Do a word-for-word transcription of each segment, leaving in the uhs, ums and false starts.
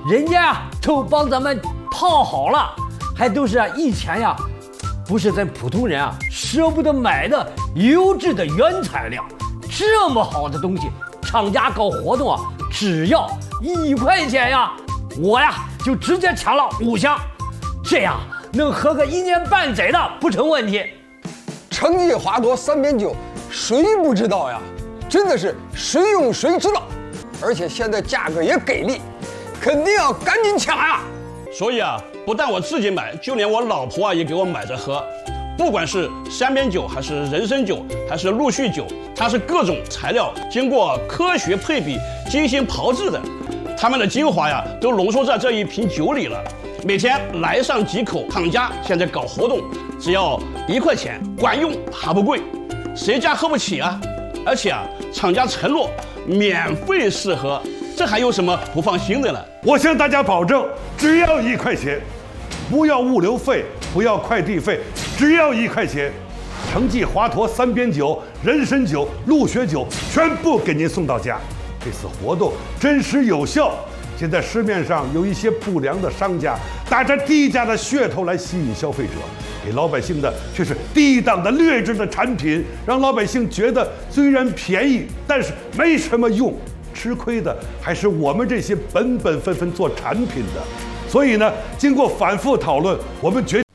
人家啊都帮咱们泡好了，还都是啊以前呀，不是咱普通人啊舍不得买的优质的原材料。这么好的东西，厂家搞活动啊，只要一块钱呀，我呀就直接抢了五箱，这样能喝个一年半载的不成问题。 成绩华佗三边酒，谁不知道呀？真的是谁用谁知道，而且现在价格也给力，肯定要赶紧抢呀！ 所以啊，不但我自己买，就连我老婆啊也给我买着喝。不管是三边酒，还是人参酒，还是陆续酒，它是各种材料经过科学配比、精心炮制的，它们的精华呀都浓缩在这一瓶酒里了。每天来上几口，厂家现在搞活动，只要一块钱，管用还不贵，谁家喝不起啊？而且啊，厂家承诺免费试喝，这还有什么不放心的呢？ 我向大家保证，只要一块钱，不要物流费，不要快递费，只要一块钱，成绩华佗三边酒、人参酒、鹿血酒全部给您送到家。这次活动真实有效。现在市面上有一些不良的商家打着低价的噱头来吸引消费者，给老百姓的却是低档的劣质的产品，让老百姓觉得虽然便宜，但是没什么用。吃亏的还是我们这些本本分分做产品的。所以呢，经过反复讨论，我们决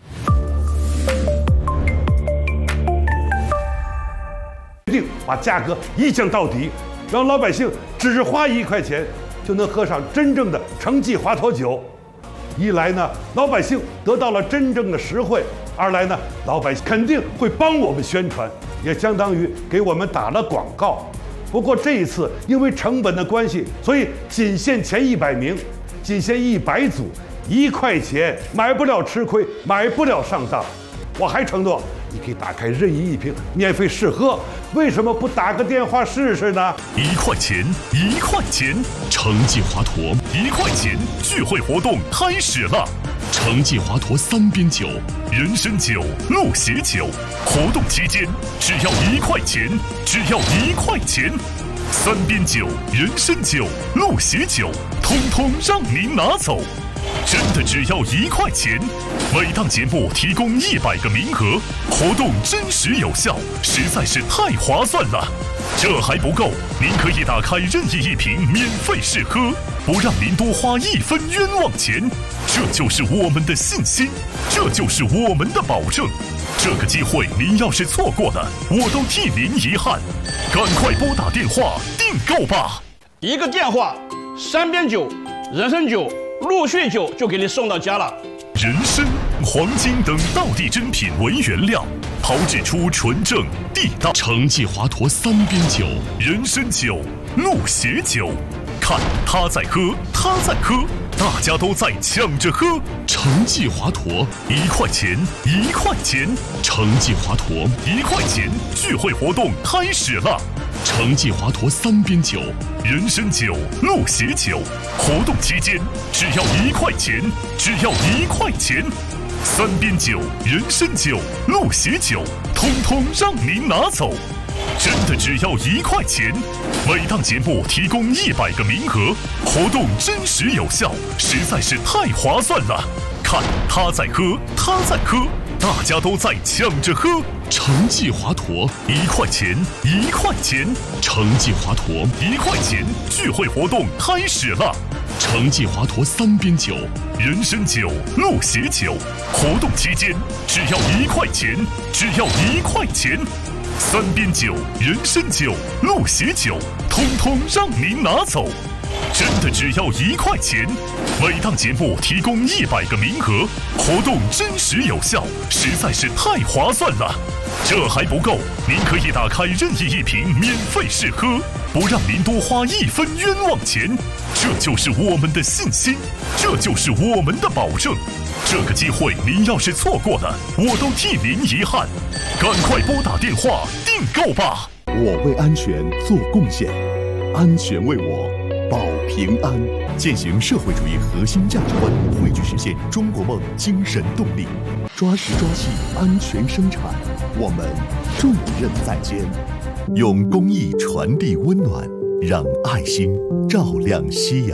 定把价格一降到底，让老百姓只花一块钱就能喝上真正的成绩华佗酒。一来呢，老百姓得到了真正的实惠；二来呢，老百姓肯定会帮我们宣传，也相当于给我们打了广告。不过这一次因为成本的关系，所以仅限前一百名，仅限一百组，一块钱买不了吃亏，买不了上当。我还承诺，你可以打开任意一瓶免费试喝，为什么不打个电话试试呢？ 一块钱，一块钱，成绩华佗一块钱聚会活动开始了。成绩华佗三边酒、人参酒、鹿血酒，活动期间只要一块钱，只要一块钱。三边酒、人参酒、鹿血酒，通通让您拿走。真的只要一块钱，每档节目提供一百个名额，活动真实有效，实在是太划算了。这还不够，您可以打开任意一瓶免费试喝，不让您多花一分冤枉钱。这就是我们的信心，这就是我们的保证。这个机会您要是错过了，我都替您遗憾。赶快拨打电话订购吧！ 一个电话，三边酒、人参酒、陆续酒就给你送到家了。 人参、黄金等道地珍品为原料，炮制出纯正地道成绩华佗三边酒、人参酒、鹿血酒。看他在喝，他在喝，大家都在抢着喝。成绩华佗一块钱，一块钱，成绩华佗一块钱，聚会活动开始了。成绩华佗三边酒、人参酒、鹿血酒，活动期间只要一块钱，只要一块钱。三边酒、人参酒、鹿血酒，通通让您拿走。真的只要一块钱，每档节目提供一百个名额，活动真实有效，实在是太划算了。看他在喝，他在喝，大家都在抢着喝。成绩华佗一块钱，一块钱，成绩华佗一块钱，聚会活动开始了。成绩华佗三边酒、人参酒、鹿血酒，活动期间只要一块钱，只要一块钱。三边酒、人参酒、鹿血酒，通通让您拿走。真的只要一块钱，每档节目提供一百个名额，活动真实有效，实在是太划算了。这还不够，您可以打开任意一瓶免费试喝，不让您多花一分冤枉钱。这就是我们的信心，这就是我们的保证。这个机会您要是错过了，我都替您遗憾。赶快拨打电话订购吧！ 我为安全做贡献，安全为我保平安。践行社会主义核心价值观，汇聚实现中国梦精神动力，抓实抓细安全生产，我们重任在肩。用公益传递温暖，让爱心照亮夕阳。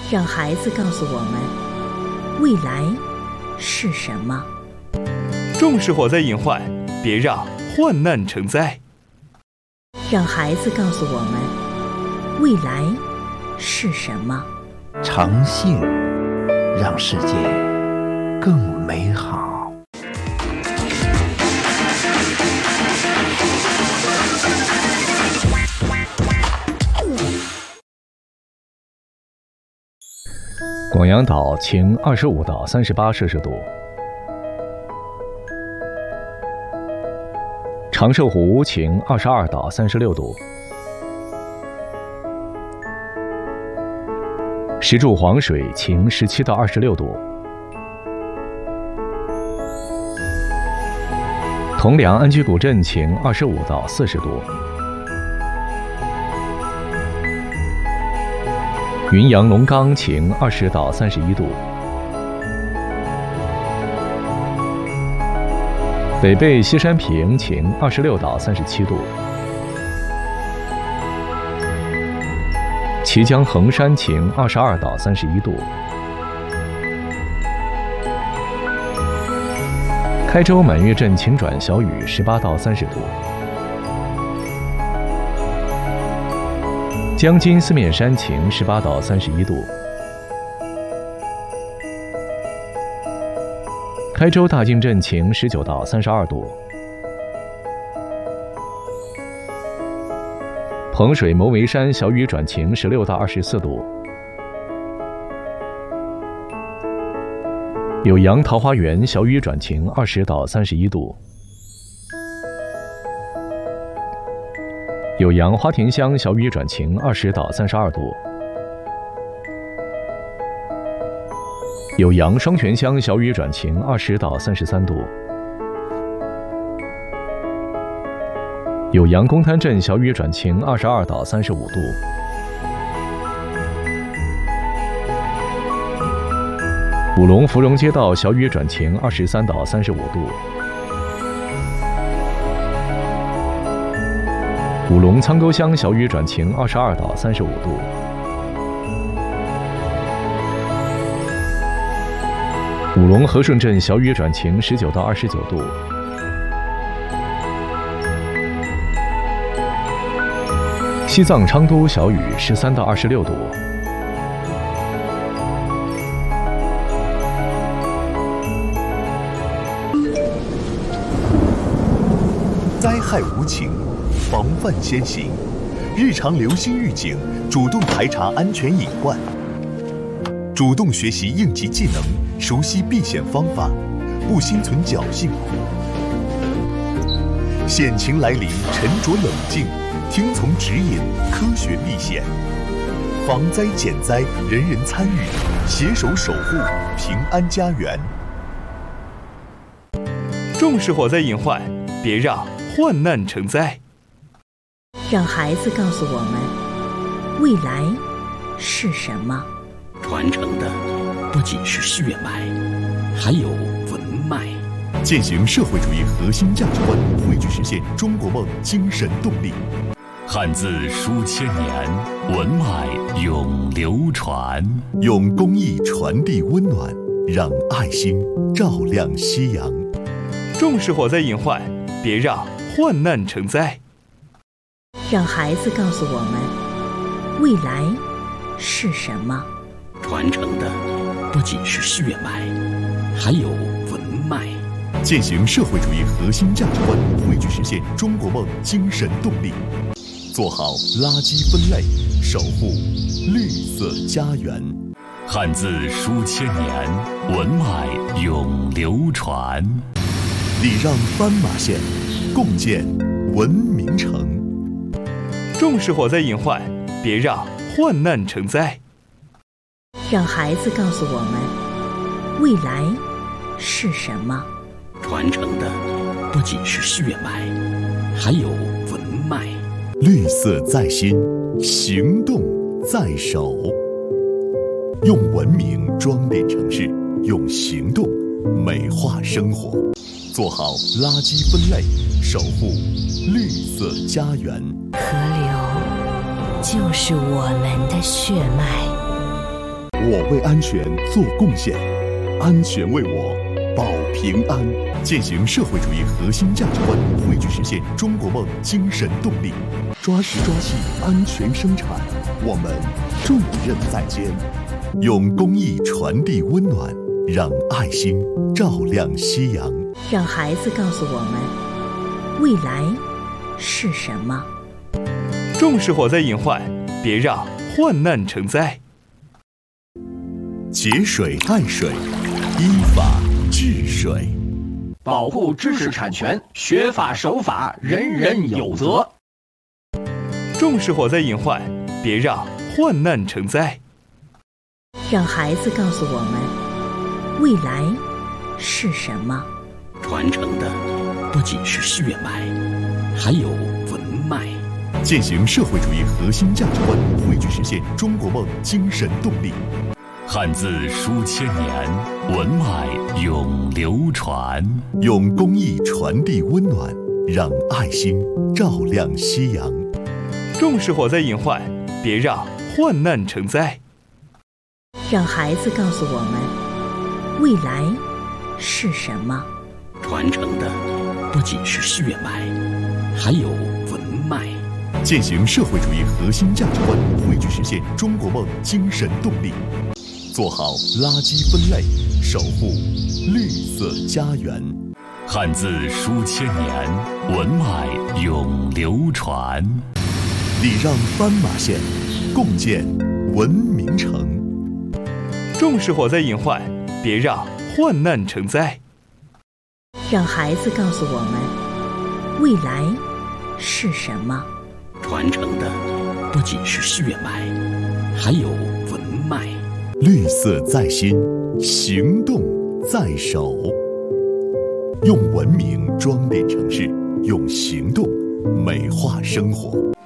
让孩子告诉我们未来是什么。 重视火灾隐患，别让患难成灾。 让孩子告诉我们未来是什么。 诚信让世界更美好。 广阳岛晴二十五到三十八摄氏度，长寿湖晴二十二到三十六度，石柱黄水晴十七到二十六度，铜梁安居古镇晴二十五到四十度，云阳龙岗晴二十到三十一度，北碚西山平晴二十六到三十七度，綦江衡山晴二十二到三十一度，开州满月镇晴转小雨十八到三十度，江津四面山晴十八到三十一度，开州大径镇晴十九到三十二度，彭水牟围山小雨转晴十六到二十四度，酉阳桃花源小雨转晴二十到三十一度，酉阳花田乡小雨转晴二十到三十二度，酉阳双泉乡小雨转晴二十到三十三度，酉阳公滩镇小雨转晴二十二到三十五度，五龙芙蓉街道小雨转晴二十三到三十五度，五龙苍沟乡小雨转晴二十二到三十五度，五龙和顺镇小雨转晴十九到二十九度，西藏昌都小雨十三到二十六度， 灾害无情，防范先行，日常留心预警，主动排查安全隐患，主动学习应急技能，熟悉避险方法，不心存侥幸。险情来临，沉着冷静，听从指引，科学避险。防灾减灾，人人参与，携手守护平安家园。 重视火灾隐患，别让患难成灾。 让孩子告诉我们未来是什么。 传承的不仅是血脉，还有文脉。 践行社会主义核心价值观，汇聚实现中国梦精神动力。 汉字书千年，文脉永流传。 用公益传递温暖，让爱心照亮夕阳。 重视火灾隐患，别让患难成灾。 让孩子告诉我们未来是什么。 传承的不仅是血脉，还有文脉。 践行社会主义核心价值观，汇聚实现中国梦精神动力。做好垃圾分类，守护绿色家园。 汉字书千年，文脉永流传。 礼让斑马线，共建文明城。 重视火灾隐患，别让患难成灾。 让孩子告诉我们未来是什么。 传承的不仅是血脉，还有文脉。 绿色在心，行动在手。用文明装点城市，用行动美化生活。做好垃圾分类，守护绿色家园。 河流就是我们的血脉。 我为安全做贡献，安全为我保平安。践行社会主义核心价值观，汇聚实现中国梦精神动力。抓实抓细，安全生产，我们重任在肩。用公益传递温暖，让爱心照亮夕阳。 让孩子告诉我们，未来是什么？ 重视火灾隐患，别让患难成灾。 节水爱水，依法治水。 保护知识产权，学法守法，人人有责。 重视火灾隐患，别让患难成灾。 让孩子告诉我们，未来是什么？ 传承的不仅是血脉，还有文脉。 践行社会主义核心价值观，汇聚实现中国梦精神动力。 汉字书千年，文脉永流传。 用公益传递温暖，让爱心照亮夕阳。 重视火灾隐患，别让患难成灾。 让孩子告诉我们，未来是什么？ 传承的不仅是血脉，还有文脉。 践行社会主义核心价值观，汇聚实现中国梦精神动力。做好垃圾分类，守护绿色家园。 汉字书千年，文脉永流传。 礼让斑马线，共建文明城。 重视火灾隐患，别让患难成灾。 让孩子告诉我们，未来是什么？ 传承的不仅是血脉，还有文脉。 绿色在心，行动在手。用文明装点城市，用行动美化生活。